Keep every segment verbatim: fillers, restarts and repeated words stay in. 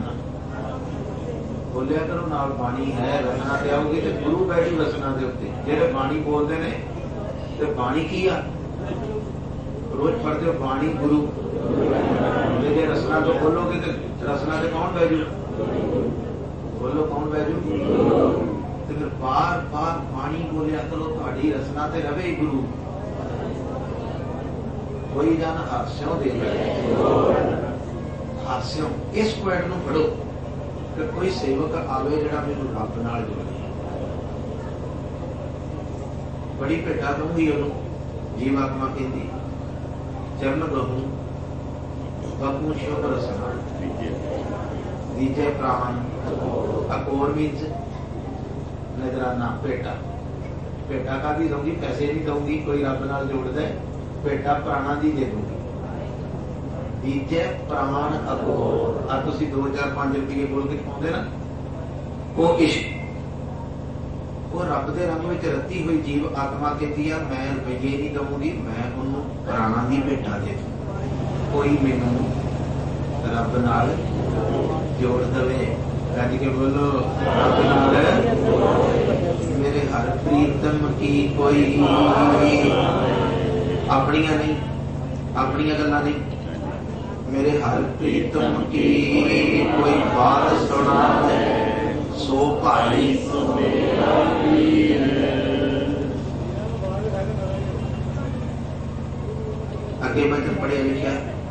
रसना बोलिया करो नाल बाणी है रसना ते आओगी तो गुरु बैठी रसना दे उत्ते जेड़े बाणी बोलते ने ते बाणी की आ रोज पढ़ते हो बाणी गुरु जे रसना तो बोलोगे तो रसना से कौन बैजू बोलो कौन बैजू तो फिर बार बार बाणी बोलिया करो ਤੁਹਾਡੀ रसना ते रवे गुरु कोई जन हास्यों दे हास्यों इस पॉइंट नूं पढ़ो कि कोई सेवक आवे जिहड़ा मैनूं रब नाल जोड़े बड़ी भेटा दूंगी उन्होंने जीवात्मा कहती चरण गहूं बकू शुभ रसना दीजे प्राण अकोर मीन्स नजराना भेटा भेटा का भी दूंगी पैसे नहीं दूंगी कोई रब नाल जोड़ दे भेटा प्राणा दी दे दूंगी दीजे प्राण अकोर आ तुसी दो चार पांच रुपये बोल के पाउंदे ना वो इश्क वो रब दे रंग विच रत्ती हुई जीव आत्मा कहती है मैं रुपये नहीं दूंगी मैं उन्होंने प्राणा दी भेटा दे कोई मैनू रब नाल जोड़ दवे कह के बोलो रब नाल मेरे हर प्रीतम की कोई अपनियां नहीं अपनियां गल्लां नहीं मेरे हर प्रीतम की कोई बात सुना सो भाई अगे वचन पढ़िया लिखा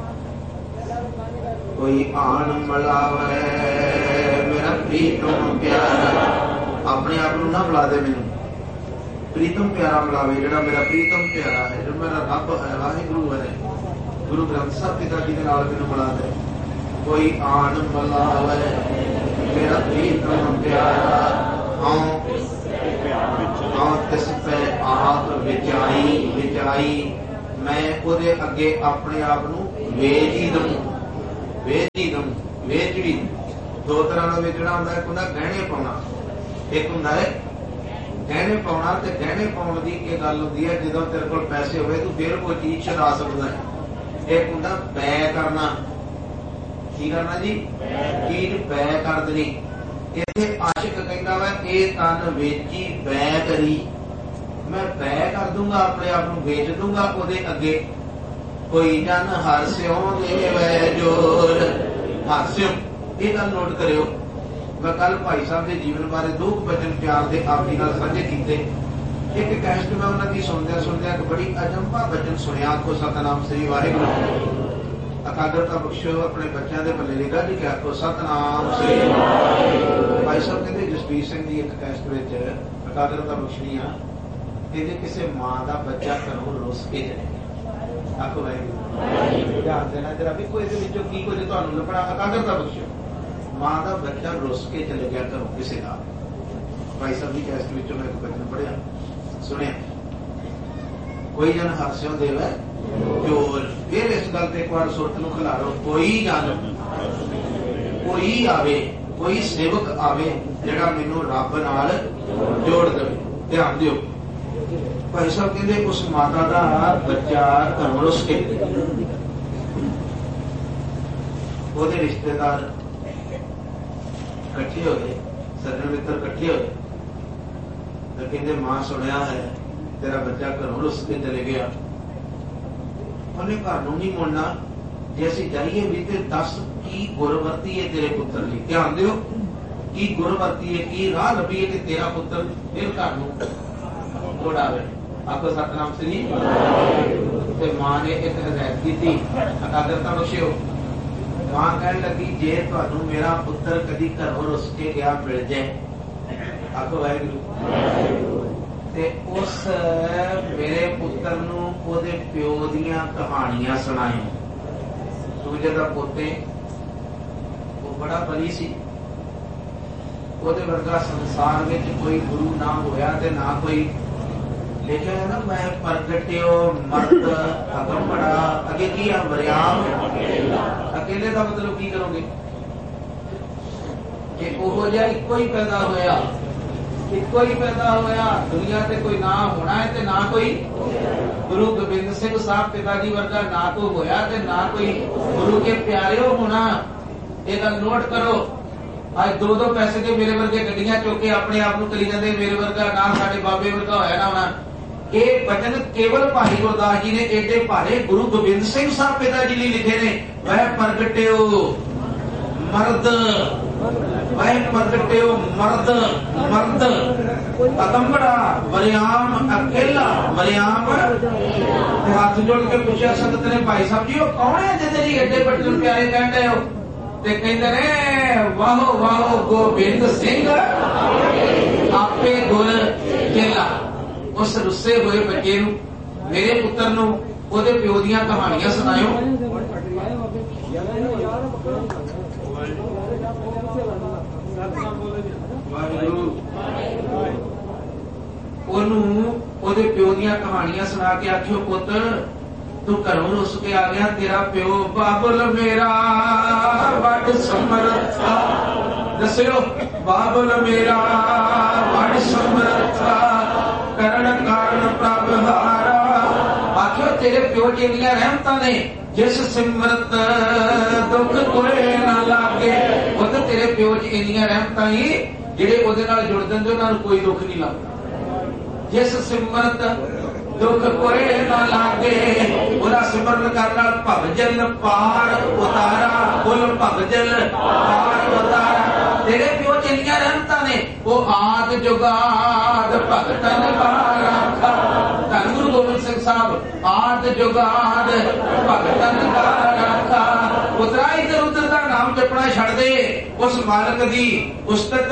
कोई आन मिलावे मेरा प्रीतम प्यारा अपने आप को ना बुला दे मैनू प्रीतम प्यारा मिलावे जो मेरा प्रीतम प्यारा है जो मेरा रब है वाहिगुरु है गुरु ग्रंथ साहब पिता जी के नाल मैनू बुला दे कोई आन मिलावे मेरा प्रीतम प्यारा हाँ हाँ तिस पे आप विचाई विचाई मैं उहदे अगे अपने आप नूं वेच ही दूं वेच ही दूं वेच भी दो तरह का वेचना होंदा एक होंदा गहने पाउणा एक होंदा है गहने पाउणा ते गहने पाउण दी इह गल हुंदी है जदों तेरे कोल पैसे होवे तूं फिर कोई चीज छड़ा सकदा है एक होंदा बै करना की करना जी चीज बै कर देनी इत्थे आशिक कहंदा वा इह तन वेची बै करी मैं बै कर दूंगा अपने आप को बेच दूंगा ओदे अगे कोई जन हास्यों देवे जोर हास्यों ये गल नोट करियो मैं कल भाई साहब के जीवन बारे दो वचन प्यार के आप जी नाल साझे कीते एक कैस्ट मैं उन्होंने सुनदे सुनदे एक बड़ी अजंपा वचन सुनिया को सतनाम श्री वाहिगुरू अकाग्रता बख्शो अपने बच्चों के पल्ले लिखा जी क्या को सतनाम श्री भाई साहब कहते जसबीर सिंह जी एक कैस्ट में अकाग्रता बख्शनी आ कहते किसी मां का बच्चा घरों रुस के चले गया आखो वाहिगुरू ध्यान देना जरा भी कोई की कुछ तुहानूं लभना अकाग्रता बख्शो मां का बच्चा रुस के चले गया घरों किसी का भाई साहब की कैस्ट में मैं एक वचन पढ़िया सुनिया कोई जन हास्यों देवे जोर फिर इस गल ते एक बार सुरत नूं खिलारो कोई जन कोई आवे कोई सेवक आवे जिहड़ा मैनूं रब नाल जोड़ देवे ध्यान दिओ भाई साहब कहते उस माता का बच्चा घरों रुस के ओहदे रिश्तेदार इकट्ठे हो गए सज्जन मित्र इकट्ठे हो गए तो कहते मां सुनिया है तेरा बच्चा घरों रुस के चले गया उन्हें घर नूं नहीं मुड़ना जे असीं जाइए भी ते दस की गुर वरती है तेरे पुत्र लई ध्यान दिओ की गुर वरती है की राह लभीए कि तेरा पुत्र फिर घर नूं मुड़ आवे आपको सतनाम श्री ते मां ने एक हदायत की थी अकाग्रता बख्शियो मां कहन लगी जे तुहानूं मेरा पुत्र कदी घरों रुस के गया मिल जाए आपको वाहिगुरू ते उस मेरे पुत्र नूं ओहदे प्यो दीयां कहानियां सुणाइयो सूजे दा पोते वो बड़ा बली सी ओहदे वर्गा संसार विच कोई गुरु ना होया ते ना कोई लिखा है ना मैं प्रगट्यो मर्द अगंबड़ा अगे की है वरियाम अकेले का मतलब की करोगे कि ओहो जिहा इक्को ही पैदा होया इक्को ही पैदा होया दुनिया से कोई ना होना है ते ना कोई गुरु गोबिंद सिंह साहब पिता जी वर्गा ना तो होया ते ना कोई गुरु के प्यारे होना ये गल नोट करो। आज दो दो पैसे के मेरे वर्गे गड्डियां चुक के अपने आप को करी जाते, मेरे वर्गा ना साडे बाबे वर्गा होया ना होना। ये वचन केवल भाई गुरदास जी ने एडे भारे गुरु गोबिंद सिंह साहब पिता जी ने लिखे ने। वह प्रगट्यो मर्द, वह प्रगट्यो मर्द मर्द अगंबड़ा वरियाम अकेला वरियाम। हाथ जोड़ के पूछा संगत ने, भाई साहब जी वो कौन है जिंदे जी एडे बड़े प्यारे कह रहे हो? ते कहते ने वाहो वाहो गोबिंद सिंह आपे गुर केला। उस रुस्से हुए बच्चे नूं, मेरे पुत्र नूं ओदे प्यो दीयां कहानियां सुनायो। ओनू ओदे प्यो दीयां कहानियां सुना के आखियो, पुत्र तू घरों रुस के आ गया, तेरा प्यो बाबुल मेरा वड समर्था। दस्यो बाबुल मेरा वड समर्था करण कारण प्रभ हारा। आखियो तेरे प्यो जिन्नियां रहमतां ने, जिस सिमरत दुख कोई ना लागे। उद तेरे प्यो च इन्नियां रहमतां ही जिहड़े ओदे नाल जुड़ जांदे उन्हां नूं कोई दुख नहीं लगदा। जिस सिमरत दुख कोई ना लागे, ओदा सिमरन करना भगजन पार उतारा। बोल भगजन पार उतारा। तेरे प्यो जिन्नियां रहमतां ने, वो आद जुगाद भगतन का राखा। धन गुरु गोबिंद सिंह साहब आद जुगाद भगतन का राखा। पुत्रा इधर उधर का नाम जपना छड़ दे, उस मालक दी उस्तत